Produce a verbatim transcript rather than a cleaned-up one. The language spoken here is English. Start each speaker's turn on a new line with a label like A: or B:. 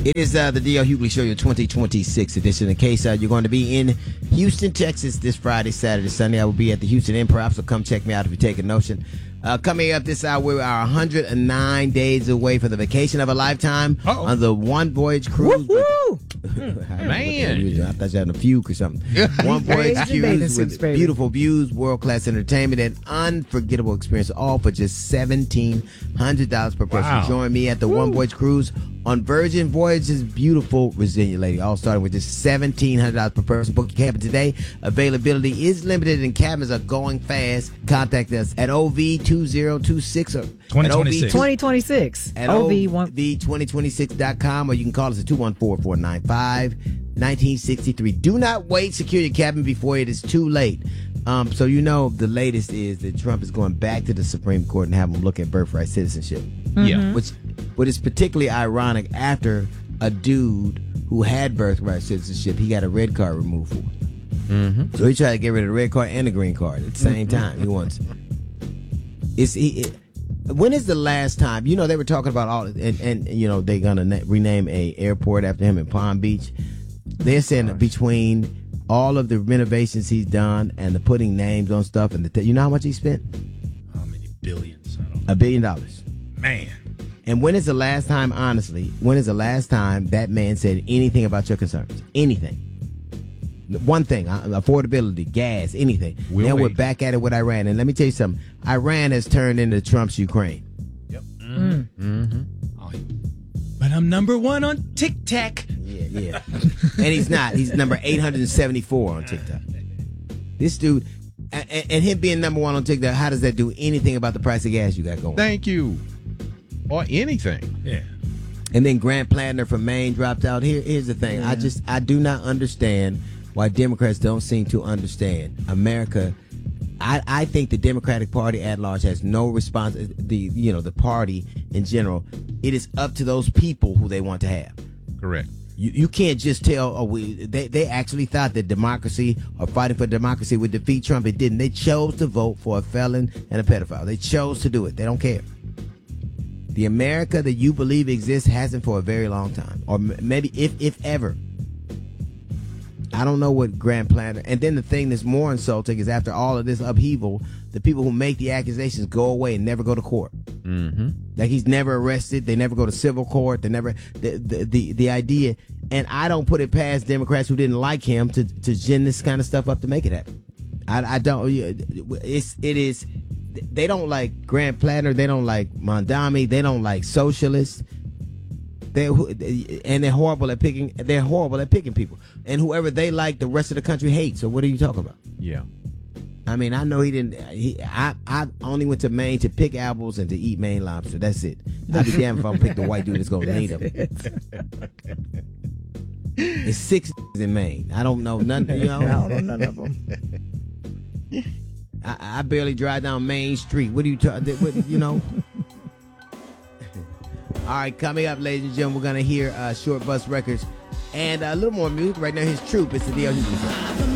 A: It is uh, the D L Hughley Show, your twenty twenty-six edition. In case uh, you're going to be in Houston, Texas this Friday, Saturday, Sunday, I will be at the Houston Improv, so come check me out if you take a notion. Uh, coming up this hour, we are one hundred nine days away from the vacation of a lifetime Uh-oh. on the One Voyage Cruise.
B: Woo-hoo!
A: Man. I thought you had a fugue or something. One Voyage Cruise with beautiful views, world-class entertainment, and unforgettable experience, all for just seventeen hundred dollars per person.
B: Wow.
A: Join me at the Woo. One Voyage Cruise on Virgin Voyage's beautiful Resilient Lady, all starting with just seventeen hundred dollars per person. Book your cabin today. Availability is limited and cabins are going fast. Contact us at O V two zero two six or
B: twenty twenty-six.
C: twenty twenty-six.
A: At O V twenty twenty-six dot com, or you can call us at two one four, four nine five, one nine six three. Do not wait. Secure your cabin before it is too late. Um, so you know the latest is that Trump is going back to the Supreme Court and have them look at birthright citizenship.
B: Mm-hmm. Yeah.
A: Which, what is particularly ironic after a dude who had birthright citizenship, he got a red card removed for.
B: Mm-hmm.
A: So he tried to get rid of the red card and the green card at the same time. He wants. It's he. It, when is the last time? You know they were talking about all, and, and you know they're gonna na- rename a airport after him in Palm Beach. They're saying that between all of the renovations he's done and the putting names on stuff, and the t- you know how much he spent?
B: How many billions? I don't
A: A billion dollars.
B: Man.
A: And when is the last time, honestly, when is the last time that man said anything about your concerns? Anything. One thing, uh, affordability, gas, anything.
B: We'll
A: now
B: wait.
A: we're back at it with Iran. And let me tell you something. Iran has turned into Trump's Ukraine.
B: Yep. Mm-hmm. Mm-hmm. Oh, but I'm number one on TikTok.
A: Yeah, yeah. And he's not. He's number eight hundred seventy-four on TikTok. This dude, and, and him being number one on TikTok, how does that do anything about the price of gas you got going?
D: Thank you. Or anything.
B: Yeah.
A: And then Grant Plantner from Maine dropped out. Here, here's the thing.
C: Yeah.
A: I just, I do not understand why Democrats don't seem to understand America. I, I think the Democratic Party at large has no response. The you know the party in general. It is up to those people who they want to have.
D: Correct.
A: You you can't just tell. Oh, we they they actually thought that democracy or fighting for democracy would defeat Trump. It didn't. They chose to vote for a felon and a pedophile. They chose to do it. They don't care. The America that you believe exists hasn't for a very long time, or m- maybe if if ever. I don't know what Grant Plantner. And then the thing that's more insulting is after all of this upheaval, the people who make the accusations go away and never go to court.
D: Mm-hmm.
A: Like he's never arrested. They never go to civil court. They never the the the, the idea. And I don't put it past Democrats who didn't like him to to gin this kind of stuff up to make it happen. I, I don't. It's it is. They don't like Grant Plantner. They don't like Mondami. They don't like socialists. They and they're horrible at picking. They're horrible at picking people. And whoever they like, the rest of the country hates. So what are you talking about?
D: Yeah.
A: I mean, I know he didn't. He, I I only went to Maine to pick apples and to eat Maine lobster. That's it. I'd be damned if I'm pick the white dude that's gonna lead them. It's six in Maine. I don't know none. You know,
C: I don't know none of them.
A: I, I barely drive down Main Street. What are you talking? You know. All right, coming up, ladies and gentlemen, we're gonna hear uh, Short Bus Records and a little more music. Right now, his Troop. It's the D L Hughley Show.